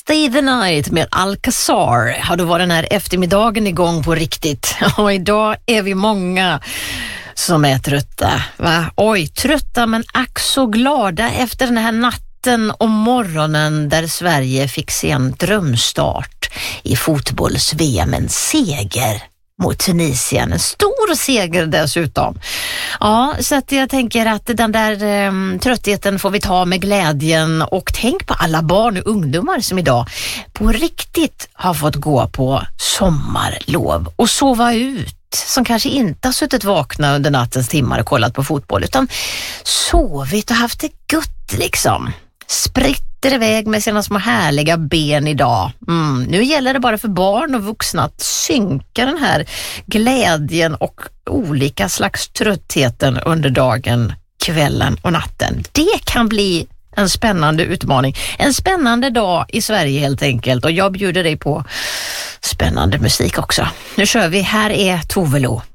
Stay the Night med Alcazar. Ja, då var den här eftermiddagen igång på riktigt. Och idag är vi många som är trötta. Va? Oj, trötta men ack så glada efter den här natten och morgonen där Sverige fick se en drömstart i fotbolls-VM, en seger mot Tunisien, en stor seger dessutom. Ja, så att jag tänker att den där tröttheten får vi ta med glädjen, och tänk på alla barn och ungdomar som idag på riktigt har fått gå på sommarlov och sova ut, som kanske inte har suttit vakna under nattens timmar och kollat på fotboll utan sovit och haft det gött liksom. Spritter iväg med sina små härliga ben idag. Nu gäller det bara för barn och vuxna att synka den här glädjen och olika slags tröttheten under dagen, kvällen och natten. Det kan bli en spännande utmaning. En spännande dag i Sverige helt enkelt, och jag bjuder dig på spännande musik också. Nu kör vi. Här är Tove Lo.